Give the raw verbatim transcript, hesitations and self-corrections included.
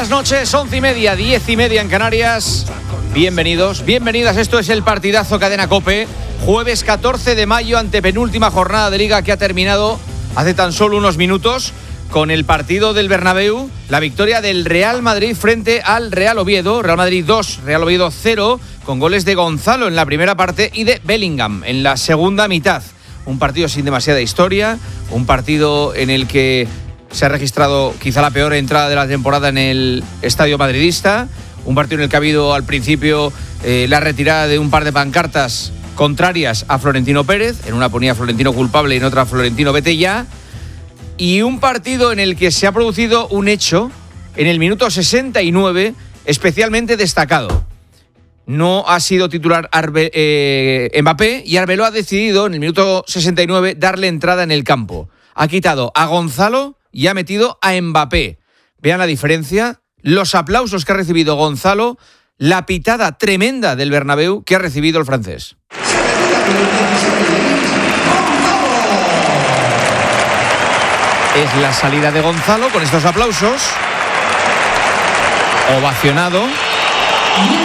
noches, once y media, diez y media en Canarias. Bienvenidos, bienvenidas. Esto es el partidazo Cadena COPE. Jueves catorce de mayo, antepenúltima jornada de Liga que ha terminado hace tan solo unos minutos con el partido del Bernabéu, la victoria del Real Madrid frente al Real Oviedo. Real Madrid dos, Real Oviedo cero, con goles de Gonzalo en la primera parte y de Bellingham en la segunda mitad. Un partido sin demasiada historia, un partido en el que se ha registrado quizá la peor entrada de la temporada en el estadio madridista, un partido en el que ha habido al principio eh, la retirada de un par de pancartas contrarias a Florentino Pérez, en una ponía Florentino culpable y en otra Florentino vete ya, y un partido en el que se ha producido un hecho en el minuto sesenta y nueve especialmente destacado. No ha sido titular Arbe, eh, Mbappé, y Arbeloa ha decidido en el minuto sesenta y nueve darle entrada en el campo. Ha quitado a Gonzalo y ha metido a Mbappé. Vean la diferencia, los aplausos que ha recibido Gonzalo, la pitada tremenda del Bernabéu que ha recibido el francés. Es la salida de Gonzalo con estos aplausos, ovacionado.